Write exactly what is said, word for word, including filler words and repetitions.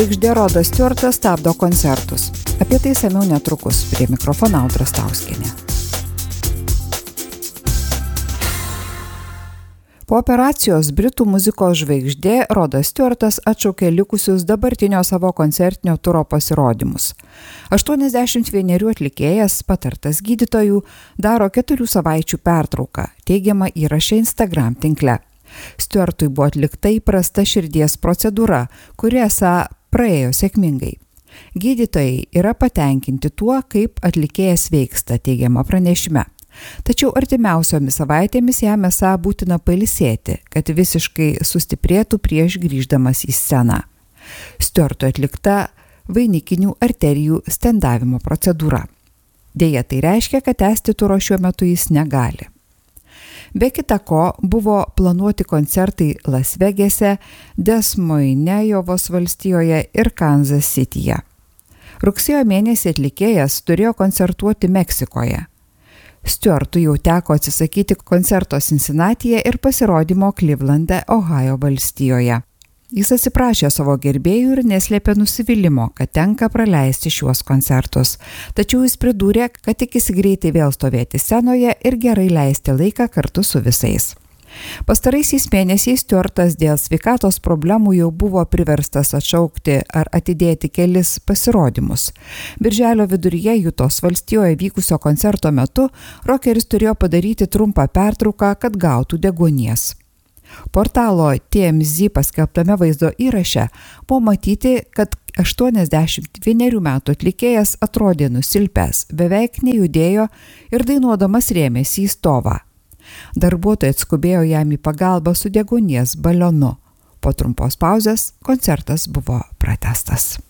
Žvaigždė Rodas Stewartas stabdo koncertus. Apie tai samiau netrukus. Prie mikrofono Audra Stauskienė. Po operacijos britų muzikos žvaigždė Rodas Stewartas atšaukė likusius dabartinio savo koncertinio turo pasirodymus. aštuoniasdešimt vienerių atlikėjas, patartas gydytojų, daro keturių savaičių pertrauką, teigiama įraše Instagram tinkle. Stewartui buvo atlikta įprasta širdies procedūra, kuri esą praėjo sėkmingai. Gydytojai yra patenkinti tuo, kaip atlikėjas veiksta, teigiama pranešime. Tačiau artimiausiomis savaitėmis jam esą būtina pailsėti, kad visiškai sustiprėtų prieš grįždamas į sceną. Stewartui atlikta vainikinių arterijų stendavimo procedūra. Deja, tai reiškia, kad tęsti turo šiuo metu jis negali. Be kita ko, buvo planuoti koncertai Las Vegase, Des Moines, Ajovos valstijoje ir Kansas Cityje. Rugsėjo mėnesį atlikėjas turėjo koncertuoti Meksikoje. Stewartui jau teko atsisakyti koncerto Cincinnati'e ir pasirodymo Clevelande, Ohajo valstijoje. Jis atsiprašė savo gerbėjų ir neslėpė nusivylimo, kad tenka praleisti šiuos koncertus. Tačiau jis pridūrė, kad tikisi greitai vėl stovėti scenoje ir gerai leisti laiką kartu su visais. Pastaraisiais mėnesiais Stewartas dėl sveikatos problemų jau buvo priverstas atšaukti ar atidėti kelis pasirodymus. Birželio viduryje Jutos valstijoje vykusio koncerto metu rokeris turėjo padaryti trumpą pertrauką, kad gautų deguonies. Portalo T M Z paskelbtame vaizdo įraše buvo matyti, kad aštuoniasdešimt vienerių metų atlikėjas atrodė nusilpęs, beveik nejudėjo ir dainuodamas rėmėsi į stovą. Darbuotojai atskubėjo jam į pagalbą su deguonies balionu. Po trumpos pauzės koncertas buvo pratęstas.